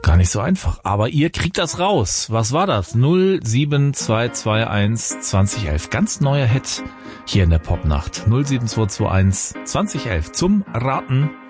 Gar nicht so einfach. Aber ihr kriegt das raus. Was war das? 07221 2011. Ganz neuer Hit hier in der Popnacht. 07221 2011 zum Raten.